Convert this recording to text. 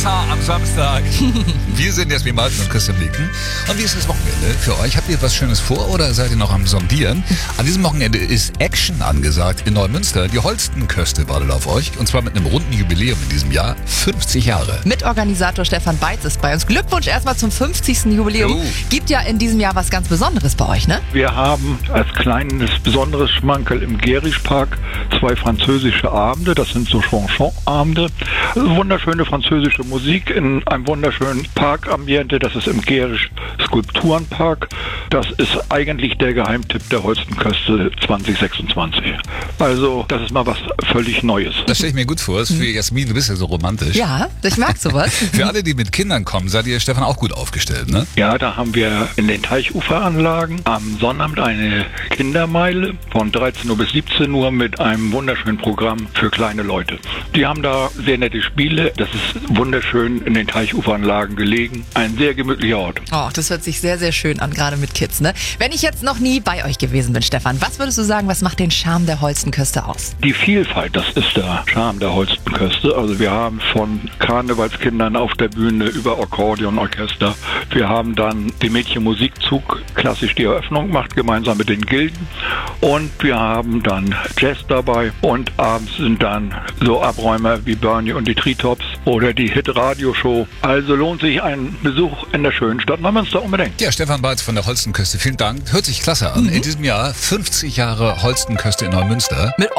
Wasser am Samstag. Wir sind Jasmin Martin und Christian Licken. Und wie ist das Wochenende für euch? Habt ihr was Schönes vor oder seid ihr noch am Sondieren? An diesem Wochenende ist Action angesagt in Neumünster. Die Holstenköste wartet auf euch. Und zwar mit einem runden Jubiläum in diesem Jahr. 50 Jahre. Mitorganisator Stefan Beitz ist bei uns. Glückwunsch erstmal zum 50. Jubiläum. Oh. Gibt ja in diesem Jahr was ganz Besonderes bei euch, ne? Wir haben als kleines besonderes Schmankerl im Gerischpark 2 französische Abende. Das sind so Chanson-Abende. Wunderschöne französische Musik in einem wunderschönen Parkambiente. Das ist im Gerisch Skulpturenpark. Das ist eigentlich der Geheimtipp der Holstenköste 2026. Also das ist mal was völlig Neues. Das stelle ich mir gut vor. Für Jasmin, du bist ja so romantisch. Ja, ich mag sowas. Für alle, die mit Kindern kommen, seid ihr, Stefan, auch gut aufgestellt, ne? Ja, da haben wir in den Teichuferanlagen am Sonnabend eine Kindermeile von 13 Uhr bis 17 Uhr mit einem wunderschönen Programm für kleine Leute. Die haben da sehr nette Spiele. Das ist wunderschön in den Teichuferanlagen gelegen. Ein sehr gemütlicher Ort. Oh, das hört sich sehr, sehr schön an, gerade mit Kids, ne? Wenn ich jetzt noch nie bei euch gewesen bin, Stefan, was würdest du sagen, was macht den Charme der Holstenköste aus? Die Vielfalt, das ist der Charme der Holstenköste. Also wir haben von Karnevalskindern auf der Bühne über Akkordeonorchester. Wir haben dann den Mädchenmusikzug, klassisch die Eröffnung macht, gemeinsam mit den Gilden. Und wir haben dann Jazz dabei. Und abends sind dann so Abräumer wie Bernie und die Treetops oder die Hit-Radio-Show. Also lohnt sich ein Besuch in der schönen Stadt Neumünster unbedingt. Ja, Stefan Beitz von der Holstenköste, vielen Dank. Hört sich klasse an. In diesem Jahr 50 Jahre Holstenköste in Neumünster. Mit